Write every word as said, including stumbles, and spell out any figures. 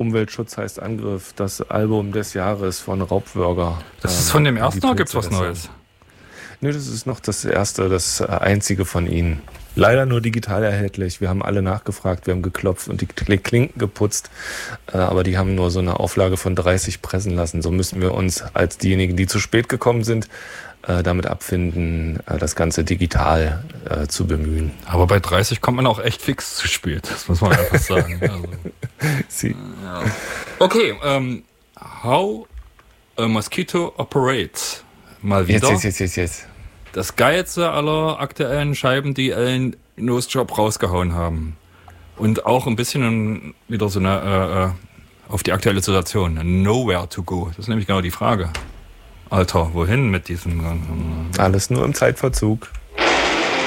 Umweltschutz heißt Angriff, das Album des Jahres von Raubwürger. Das ist von dem ersten oder gibt es was Neues? Nö, das ist noch das erste, das einzige von ihnen. Leider nur digital erhältlich. Wir haben alle nachgefragt, wir haben geklopft und die Klinken geputzt. Aber die haben nur so eine Auflage von dreißig pressen lassen. So müssen wir uns als diejenigen, die zu spät gekommen sind, damit abfinden, das Ganze digital äh, zu bemühen. Aber bei dreißig kommt man auch echt fix zu spät. Das muss man einfach sagen. Also. Sie. Ja. Okay, um, how a mosquito operates. Mal wieder. Jetzt, jetzt, jetzt, jetzt. Das geilste aller aktuellen Scheiben, die Ellen Nosejob rausgehauen haben. Und auch ein bisschen wieder so eine äh, auf die aktuelle Situation. Nowhere to go. Das ist nämlich genau die Frage. Alter, wohin mit diesem... Alles nur im Zeitverzug.